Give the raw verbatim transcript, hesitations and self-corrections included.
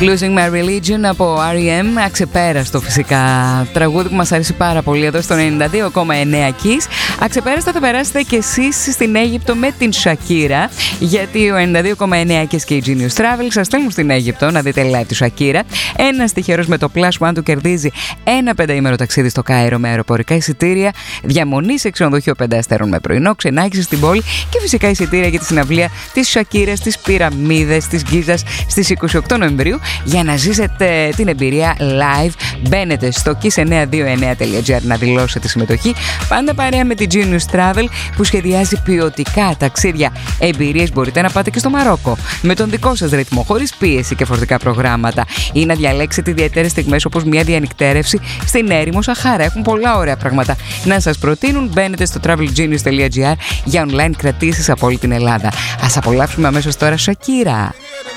Losing My Religion από αρ ι εμ, αξεπέραστο φυσικά τραγούδι που μας αρέσει πάρα πολύ εδώ στο ενενήντα δύο κόμμα εννέα Kiss. Αξεπέραστα θα περάσετε κι εσείς στην Αίγυπτο με την Shakira, γιατί ο ενενήντα δύο κόμμα εννέα Kiss και η Genius Travel σας στέλνουν στην Αίγυπτο να δείτε live τη Shakira. Ένας τυχερός με το Plus One του κερδίζει ένα πενταήμερο ταξίδι στο Κάιρο με αεροπορικά εισιτήρια, διαμονή σε ξενοδοχείο πέντε αστέρων με πρωινό, ξενάγηση στην πόλη και φυσικά εισιτήρια για τη συναυλία της Shakira στις πυραμίδες της Γκίζας στις είκοσι οκτώ Νοεμβρίου. Για να ζήσετε την εμπειρία live, μπαίνετε στο kiss εννιακόσια είκοσι εννέα τελεία τζι άρ να δηλώσετε συμμετοχή. Πάντα παρέα με την Genius Travel που σχεδιάζει ποιοτικά ταξίδια εμπειρίες. Μπορείτε να πάτε και στο Μαρόκο με τον δικό σας ρυθμό, χωρίς πίεση και φορτικά προγράμματα, ή να διαλέξετε ιδιαίτερες στιγμές όπως μια διανυκτέρευση στην έρημο Σαχάρα. Έχουν πολλά ωραία πράγματα να σας προτείνουν. Μπαίνετε στο travel genius τελεία τζι άρ για online κρατήσεις από όλη την Ελλάδα. Ας απολαύσουμε αμέσως τώρα Shakira.